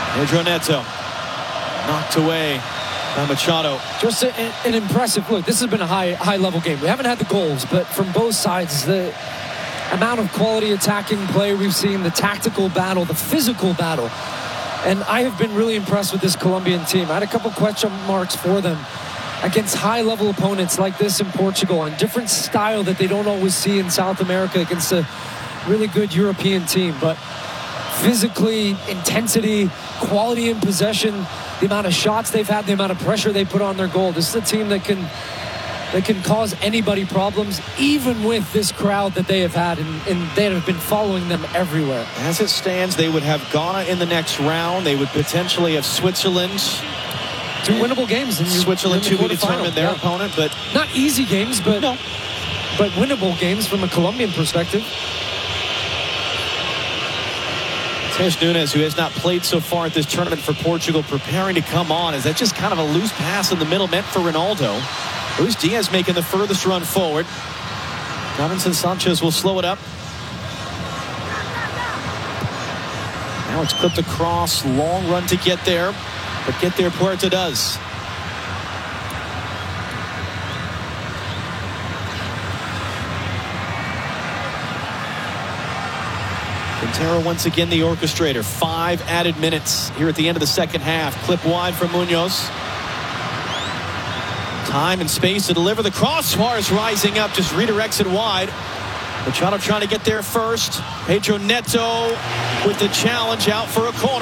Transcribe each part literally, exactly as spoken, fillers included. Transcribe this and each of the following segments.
Pedro Neto knocked away by Machado. Just a, an impressive look. This has been a high high level game. We haven't had the goals, but from both sides, the amount of quality attacking play we've seen, the tactical battle, the physical battle. And I have been really impressed with this Colombian team. I had a couple question marks for them against high-level opponents like this in Portugal, and different style that they don't always see in South America against a really good European team. But physically, intensity, quality in possession, the amount of shots they've had, the amount of pressure they put on their goal. This is a team that can that can cause anybody problems, even with this crowd that they have had, and, and they have been following them everywhere. As it stands, they would have Ghana in the next round. They would potentially have Switzerland. Two winnable games. In Switzerland to be determined their yeah. opponent, but not easy games, but no. but winnable games from a Colombian perspective. Matheus Nunes, who has not played so far at this tournament for Portugal, preparing to come on. Is that just kind of a loose pass in the middle meant for Ronaldo? Luis Diaz making the furthest run forward. Davinson Sanchez will slow it up. Now it's clipped across. Long run to get there. But get there Puerta does. Quintero once again the orchestrator. Five added minutes here at the end of the second half. Clip wide from Munoz. Time and space to deliver the cross. Suarez rising up, just redirects it wide. Machado trying to get there first. Pedro Neto with the challenge out for a corner.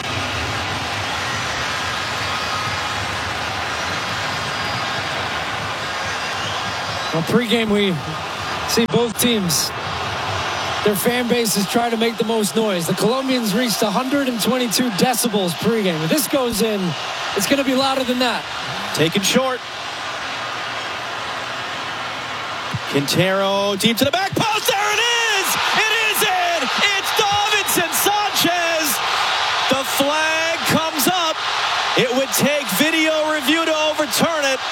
Well, pregame we see both teams, their fan base is trying to make the most noise. The Colombians reached one hundred twenty-two decibels pregame. If this goes in, it's going to be louder than that. Taken short. Quintero deep to the back post. There it is! It is in! It's Davinson Sanchez! The flag comes up. It would take video review to overturn it.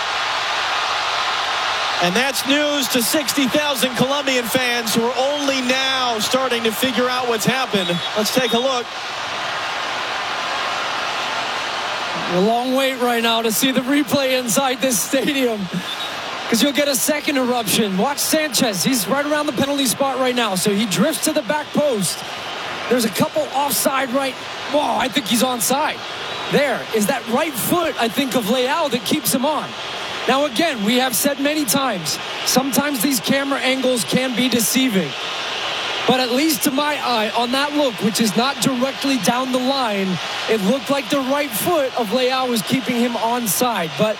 And that's news to sixty thousand Colombian fans who are only now starting to figure out what's happened. Let's take a look. A long wait right now to see the replay inside this stadium, because you'll get a second eruption. Watch Sanchez. He's right around the penalty spot right now. So he drifts to the back post. There's a couple offside right. Whoa, I think he's onside. There is that right foot, I think, of Leao that keeps him on. Now, again, we have said many times, sometimes these camera angles can be deceiving. But at least to my eye, on that look, which is not directly down the line, it looked like the right foot of Leao was keeping him onside. But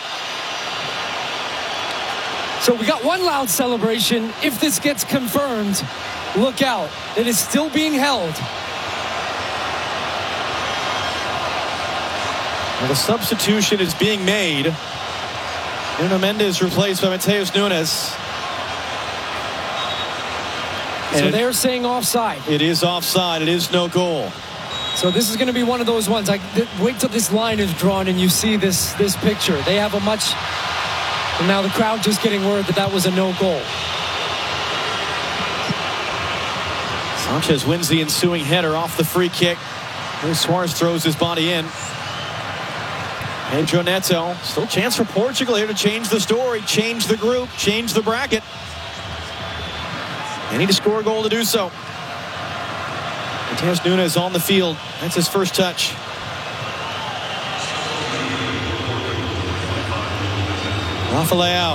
so we got one loud celebration. If this gets confirmed, look out. It is still being held. Well, the substitution is being made. Nuno Mendes replaced by Matheus Nunes. So they're saying offside. It is offside. It is no goal. So this is going to be one of those ones. Like, wait till this line is drawn and you see this this picture. They have a much. And now the crowd just getting word that that was a no goal. Sanchez wins the ensuing header off the free kick. Luis Suarez throws his body in. Pedro Neto. Still chance for Portugal here to change the story, change the group, change the bracket. They need to score a goal to do so. Matheus Nunes on the field. That's his first touch. Rafa Leao.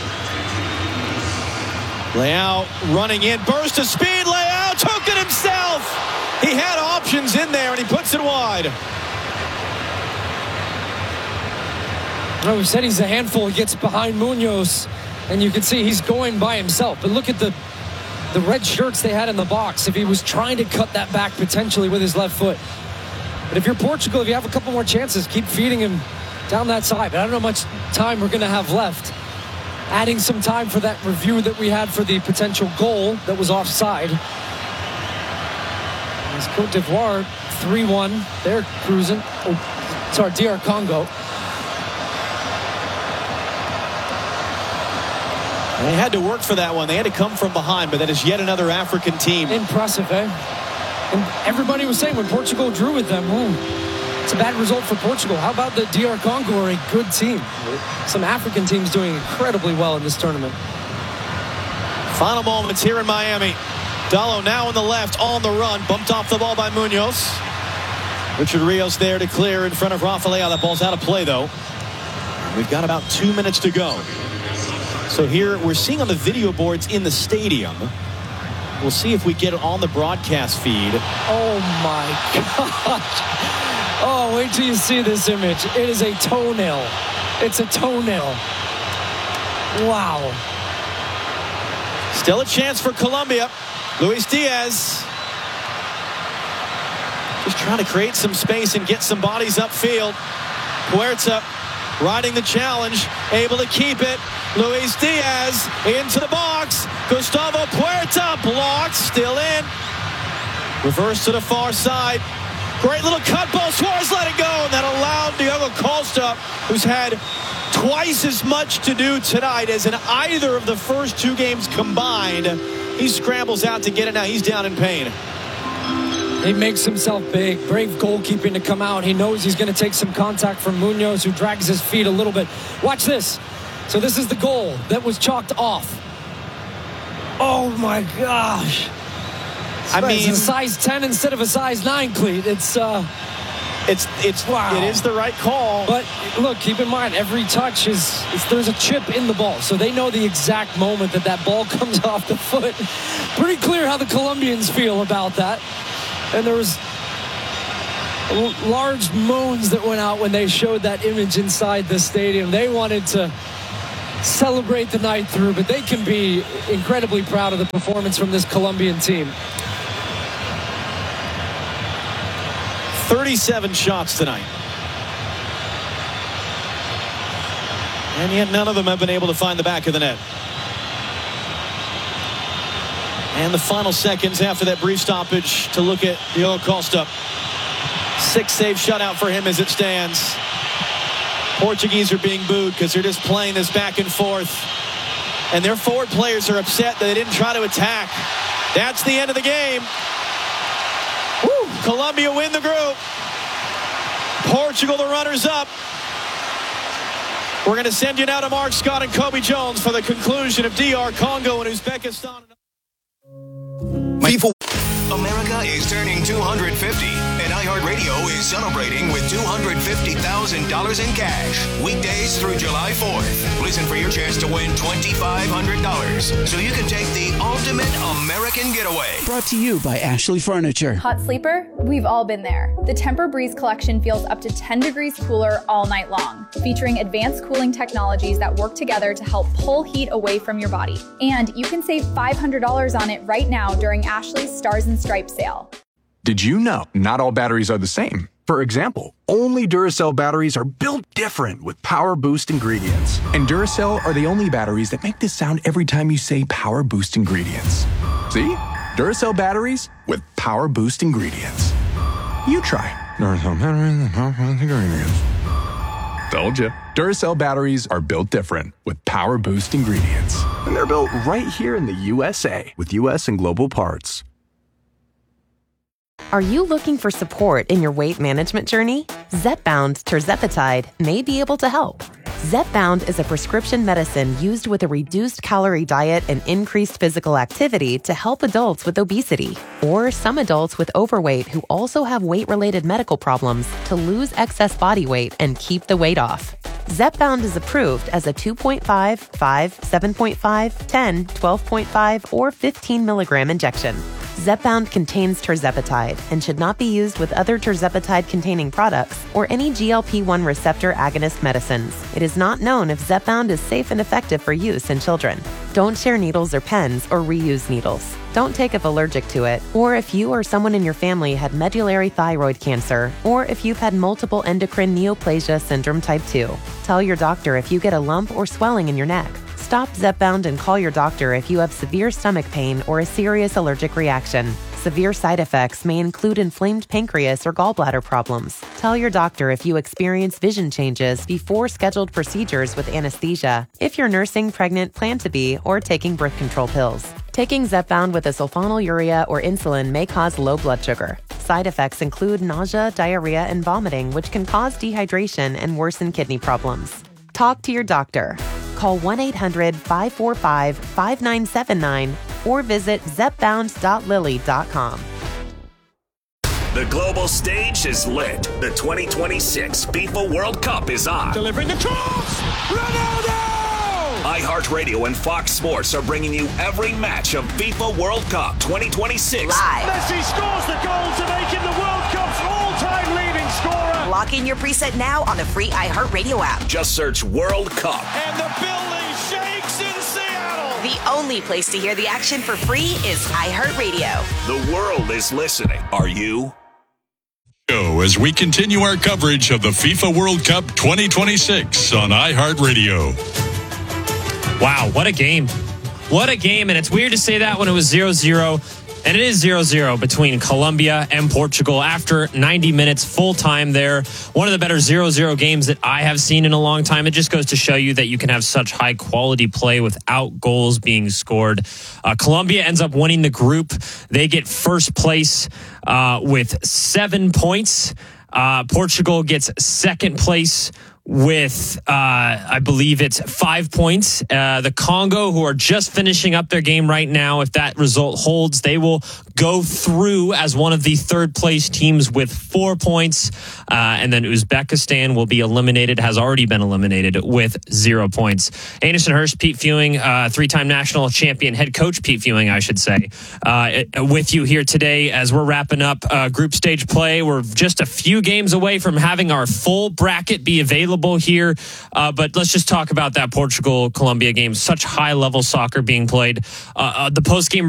Leao running in. Burst of speed. Leao took it himself. He had options in there and he puts it wide. Well, we said he's a handful. He gets behind Munoz, and you can see he's going by himself. But look at the the red shirts they had in the box. If he was trying to cut that back potentially with his left foot. But if you're Portugal, if you have a couple more chances, keep feeding him down that side. But I don't know how much time we're going to have left. Adding some time for that review that we had for the potential goal that was offside. As Cote d'Ivoire three one. They're cruising. Oh, sorry, D R Congo. They had to work for that one. They had to come from behind, but that is yet another African team. Impressive, eh? And everybody was saying when Portugal drew with them, oh, It's a bad result for Portugal. How about the D R Congo are a good team? Some African teams doing incredibly well in this tournament. Final moments here in Miami. Dalot now on the left, on the run. Bumped off the ball by Munoz. Richard Rios there to clear in front of Rafael. That ball's out of play, though. We've got about two minutes to go. So here we're seeing on the video boards in the stadium. We'll see if we get it on the broadcast feed. Oh, my gosh. Oh, wait till you see this image. It is a toenail. It's a toenail. Wow. Still a chance for Colombia. Luis Diaz just trying to create some space and get some bodies upfield. Puerta riding the challenge, able to keep it. Luis Diaz into the box. Gustavo Puerta blocked, still in. Reverse to the far side. Great little cut ball. Suarez let it go, and that allowed Diego Costa, who's had twice as much to do tonight as in either of the first two games combined. He scrambles out to get it. Now he's down in pain. He makes himself big. Brave goalkeeping to come out. He knows he's going to take some contact from Munoz, who drags his feet a little bit. Watch this. So this is the goal that was chalked off. Oh my gosh. I mean, it's a size ten instead of a size nine cleat. It's uh It's it's wow. It is the right call. But look, keep in mind, every touch is, is there's a chip in the ball, so they know the exact moment that that ball comes off the foot. Pretty clear how the Colombians feel about that. And there was large moans that went out when they showed that image inside the stadium. They wanted to celebrate the night through, but they can be incredibly proud of the performance from this Colombian team. thirty-seven shots tonight. And yet none of them have been able to find the back of the net. And the final seconds after that brief stoppage to look at Diego Costa. Six save shutout for him as it stands. Portuguese are being booed because they're just playing this back and forth. And their forward players are upset that they didn't try to attack. That's the end of the game. Woo! Colombia win the group. Portugal the runners up. We're going to send you now to Mark Scott and Kobe Jones for the conclusion of D R Congo and Uzbekistan. People. America is turning two hundred fifty, and iHeartRadio is celebrating with two hundred fifty thousand dollars in cash. Weekdays through July fourth. Listen for your chance to win twenty-five hundred dollars so you can take the ultimate American getaway. Brought to you by Ashley Furniture. Hot sleeper? We've all been there. The Tempur-Breeze collection feels up to ten degrees cooler all night long, featuring advanced cooling technologies that work together to help pull heat away from your body. And you can save five hundred dollars on it right now during Ashley's Stars and Stripes sale. Did you know not all batteries are the same? For example, only Duracell batteries are built different with Power Boost ingredients. And Duracell are the only batteries that make this sound every time you say Power Boost ingredients. See? Duracell batteries with Power Boost ingredients. You try. Duracell batteries with Power Boost ingredients. Told you. Duracell batteries are built different with Power Boost ingredients. And they're built right here in the U S A with U S and global parts. Are you looking for support in your weight management journey? Zepbound tirzepatide may be able to help. Zepbound is a prescription medicine used with a reduced calorie diet and increased physical activity to help adults with obesity or some adults with overweight who also have weight-related medical problems to lose excess body weight and keep the weight off. Zepbound is approved as a two point five, five, seven point five, ten, twelve point five, or fifteen milligram injection. Zepbound contains tirzepatide and should not be used with other tirzepatide-containing products or any G L P one receptor agonist medicines. It is not known if Zepbound is safe and effective for use in children. Don't share needles or pens or reuse needles. Don't take if allergic to it, or if you or someone in your family had medullary thyroid cancer, or if you've had multiple endocrine neoplasia syndrome type two. Tell your doctor if you get a lump or swelling in your neck. Stop Zepbound and call your doctor if you have severe stomach pain or a serious allergic reaction. Severe side effects may include inflamed pancreas or gallbladder problems. Tell your doctor if you experience vision changes before scheduled procedures with anesthesia, if you're nursing, pregnant, plan to be, or taking birth control pills. Taking Zepbound with a sulfonylurea or insulin may cause low blood sugar. side effects include nausea, diarrhea, and vomiting, which can cause dehydration and worsen kidney problems. Talk to your doctor. Call one eight hundred five four five five nine seven nine or visit zepbound dot lilly dot com. The global stage is lit. The twenty twenty-six FIFA World Cup is on. Delivering the cross! Ronaldo! iHeartRadio and Fox Sports are bringing you every match of FIFA World Cup twenty twenty-six. Live. Messi scores the goal to make him the World Cup's all-time leading scorer. Lock in your preset now on the free iHeartRadio app. Just search World Cup. And the building shakes in Seattle. The only place to hear the action for free is iHeartRadio. The world is listening. Are you? As we continue our coverage of the FIFA World Cup twenty twenty-six on iHeartRadio. Wow, what a game. What a game. And it's weird to say that when it was zero zero. And it is zero zero between Colombia and Portugal after ninety minutes full time there. One of the better zero zero games that I have seen in a long time. It just goes to show you that you can have such high quality play without goals being scored. Uh, Colombia ends up winning the group. They get first place uh, with seven points. Uh, Portugal gets second place with, uh, I believe it's five points. Uh, the Congo, who are just finishing up their game right now, if that result holds, they will go through as one of the third place teams with four points. Uh, and then Uzbekistan will be eliminated, has already been eliminated with zero points. Anderson Hurst, Pete Fewing, uh, three-time national champion head coach Pete Fewing, I should say, uh, with you here today as we're wrapping up uh, group stage play. We're just a few games away from having our full bracket be available here, uh, but let's just talk about that Portugal-Colombia game. Such high-level soccer being played. Uh, uh, the post-game